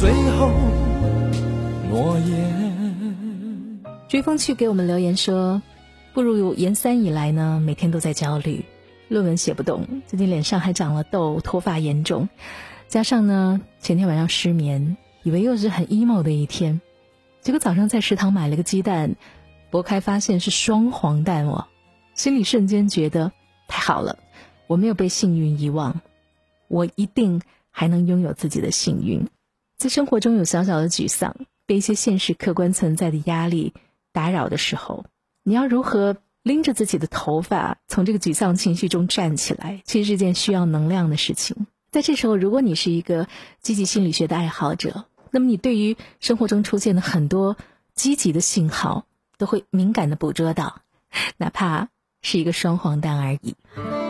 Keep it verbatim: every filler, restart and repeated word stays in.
最后诺言。 追风趣给我们留言说，步入研三以来呢，每天都在焦虑，论文写不动，最近脸上还长了痘，脱发严重，加上呢前天晚上失眠，以为又是很 emo 的一天，结果早上在食堂买了个鸡蛋，剥开发现是双黄蛋哦，心里瞬间觉得太好了，我没有被幸运遗忘，我一定还能拥有自己的幸运。在生活中有小小的沮丧，被一些现实客观存在的压力打扰的时候，你要如何拎着自己的头发从这个沮丧情绪中站起来，其实是件需要能量的事情。在这时候，如果你是一个积极心理学的爱好者，那么你对于生活中出现的很多积极的信号都会敏感地捕捉到，哪怕是一个双黄蛋而已。